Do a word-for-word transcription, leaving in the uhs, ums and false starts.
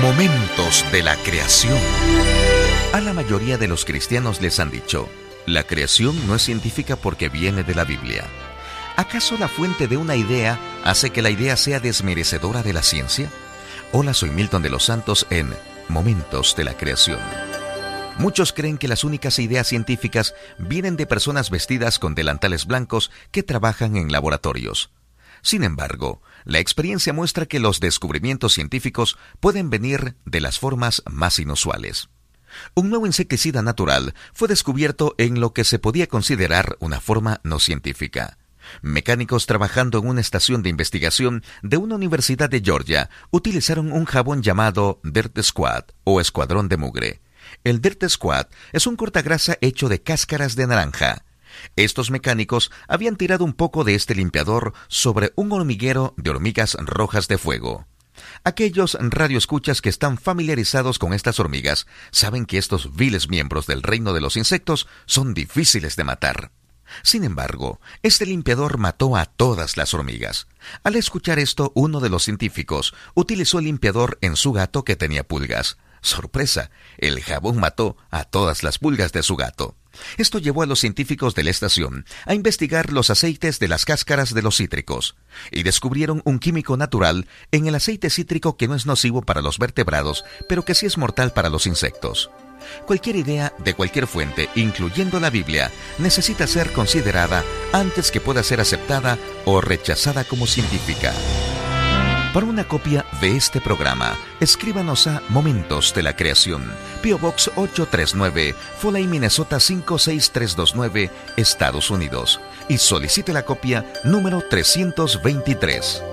Momentos de la creación. A la mayoría de los cristianos les han dicho, la creación no es científica porque viene de la Biblia. ¿Acaso la fuente de una idea hace que la idea sea desmerecedora de la ciencia? Hola, soy Milton de los Santos en Momentos de la Creación. Muchos creen que las únicas ideas científicas vienen de personas vestidas con delantales blancos que trabajan en laboratorios. Sin embargo, la experiencia muestra que los descubrimientos científicos pueden venir de las formas más inusuales. Un nuevo insecticida natural fue descubierto en lo que se podía considerar una forma no científica. Mecánicos trabajando en una estación de investigación de una universidad de Georgia utilizaron un jabón llamado Dirt Squad o escuadrón de mugre. El Dirt Squad es un cortagrasa hecho de cáscaras de naranja. Estos mecánicos habían tirado un poco de este limpiador sobre un hormiguero de hormigas rojas de fuego. Aquellos radioescuchas que están familiarizados con estas hormigas saben que estos viles miembros del reino de los insectos son difíciles de matar. Sin embargo, este limpiador mató a todas las hormigas. Al escuchar esto, uno de los científicos utilizó el limpiador en su gato que tenía pulgas. ¡Sorpresa! El jabón mató a todas las pulgas de su gato. Esto llevó a los científicos de la estación a investigar los aceites de las cáscaras de los cítricos y descubrieron un químico natural en el aceite cítrico que no es nocivo para los vertebrados, pero que sí es mortal para los insectos. Cualquier idea de cualquier fuente, incluyendo la Biblia, necesita ser considerada antes que pueda ser aceptada o rechazada como científica. Para una copia de este programa, escríbanos a Momentos de la Creación, P O Box ocho tres nueve, Foley, Minnesota cinco seis tres dos nueve, Estados Unidos, y solicite la copia número trescientos veintitrés.